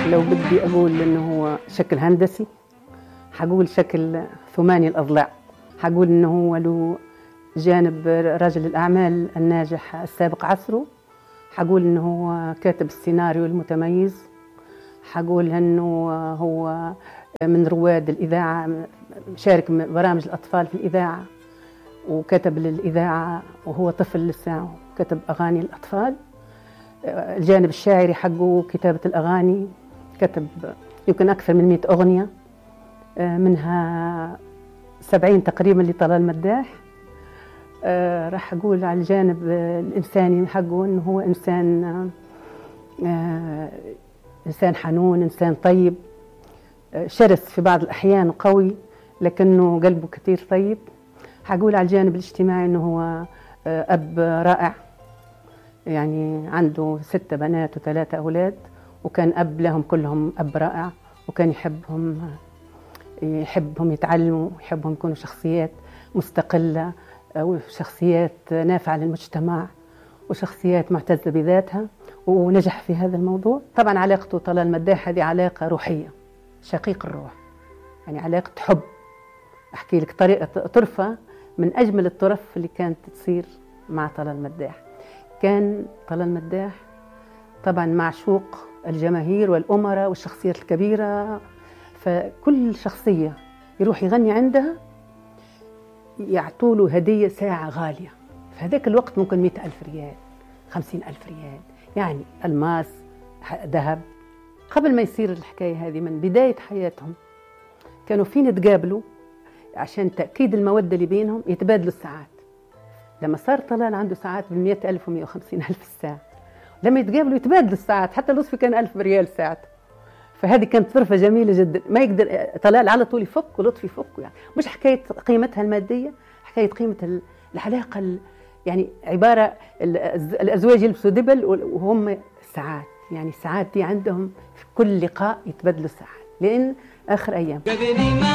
لو بدي أقول إنه هو شكل هندسي حقول شكل ثماني الأضلاع. حقول إنه هو له جانب رجل الأعمال الناجح السابق عصره. حقول إنه هو كاتب السيناريو المتميز. حقول إنه هو من رواد الإذاعة، شارك برامج الأطفال في الإذاعة وكتب للإذاعة وهو طفل لسه، كتب أغاني الأطفال. الجانب الشاعري حقه كتابة الأغاني، كتب يمكن أكثر من 100 أغنية، منها 70 تقريبا لطلال مداح. راح أقول على الجانب الإنساني حقه إنه هو إنسان حنون، إنسان طيب، شرس في بعض الأحيان وقوي لكنه قلبه كثير طيب. حقول على الجانب الاجتماعي إنه هو أب رائع، يعني عنده 6 بنات و3 أولاد، وكان أب لهم كلهم، أب رائع، وكان يحبهم يتعلموا، يحبهم يكونوا شخصيات مستقلة وشخصيات نافعة للمجتمع وشخصيات معتزة بذاتها، ونجح في هذا الموضوع. طبعا علاقته طلال مداح هذه علاقة روحية، شقيق الروح، يعني علاقة حب. أحكي لك طريقة طرفة من أجمل الطرف اللي كانت تصير مع طلال مداح. كان طلال مداح طبعا معشوق الجماهير والأمراء والشخصيات الكبيرة، فكل شخصية يروح يغني عندها يعطوله هدية ساعة غالية. في هذاك الوقت ممكن 100,000 ريال، 50,000 ريال، يعني ألماس، ذهب. قبل ما يصير الحكاية هذه، من بداية حياتهم كانوا فين يتقابلوا عشان تأكيد المودة اللي بينهم، يتبادلوا الساعات. لما صار طلال عنده ساعات ب100,000 و150,000 الساعة، لما يتقابلوا يتبادلوا الساعات، حتى لطفي كان 1000 ريال ساعة. فهذه كانت طرفة جميلة جدا، ما يقدر طلال على طول يفك ولطفي يفك، يعني مش حكاية قيمتها المادية، حكاية قيمة العلاقة، يعني عبارة الأزواج يلبسوا دبل وهم ساعات، يعني الساعات دي عندهم في كل لقاء يتبادلوا ساعات لأن آخر أيام.